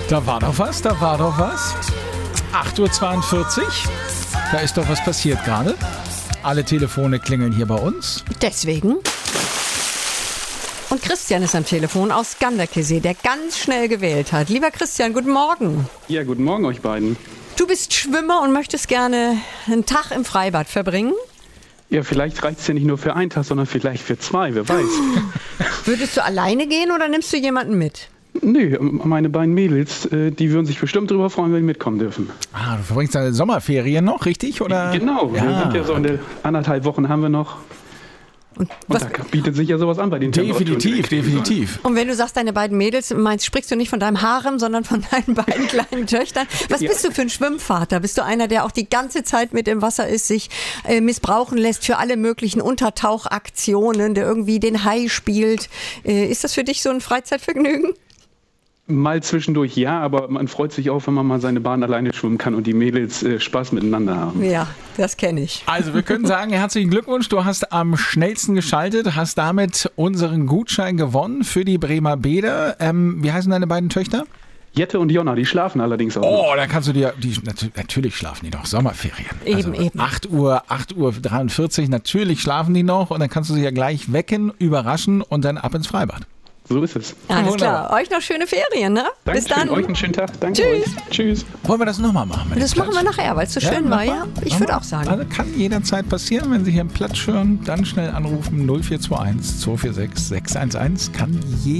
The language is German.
Da war doch was. 8:42 Uhr. Da ist doch was passiert gerade. Alle Telefone klingeln hier bei uns. Deswegen. Und Christian ist am Telefon aus Ganderkesee, der ganz schnell gewählt hat. Lieber Christian, guten Morgen. Ja, guten Morgen euch beiden. Du bist Schwimmer und möchtest gerne einen Tag im Freibad verbringen? Ja, vielleicht reicht es ja nicht nur für einen Tag, sondern vielleicht für zwei, wer weiß. Würdest du alleine gehen oder nimmst du jemanden mit? Nö, meine beiden Mädels, die würden sich bestimmt darüber freuen, wenn die mitkommen dürfen. Ah, du verbringst deine Sommerferien noch, richtig? Oder? Genau, Ja. wir sind ja so eine 1,5 Wochen haben wir noch. Und da bietet sich ja sowas an bei den Definitiv. Und wenn du sagst, deine beiden Mädels, sprichst du nicht von deinem Harem, sondern von deinen beiden kleinen Töchtern. Was bist du für ein Schwimmvater? Bist du einer, der auch die ganze Zeit mit im Wasser ist, sich missbrauchen lässt für alle möglichen Untertauchaktionen, der irgendwie den Hai spielt? Ist das für dich so ein Freizeitvergnügen? Mal zwischendurch ja, aber man freut sich auch, wenn man mal seine Bahn alleine schwimmen kann und die Mädels Spaß miteinander haben. Ja, das kenne ich. Also wir können sagen, herzlichen Glückwunsch, du hast am schnellsten geschaltet, hast damit unseren Gutschein gewonnen für die Bremer Bäder. Wie heißen deine beiden Töchter? Jette und Jonna, die schlafen allerdings auch noch. Oh, da kannst du dir, natürlich schlafen die noch, Sommerferien. Eben. 8:43 Uhr, natürlich schlafen die noch und dann kannst du sie ja gleich wecken, überraschen und dann ab ins Freibad. So ist es. Alles klar. Euch noch schöne Ferien, ne? Dankeschön, Bis dann. euch einen schönen Tag. Danke Tschüss. euch. Tschüss. Wollen wir das nochmal machen? Das machen wir nachher, weil es so schön war, ja? Ich würde auch sagen. Also kann jederzeit passieren, wenn Sie hier einen Platz hören, dann schnell anrufen 0421 246 611. Kann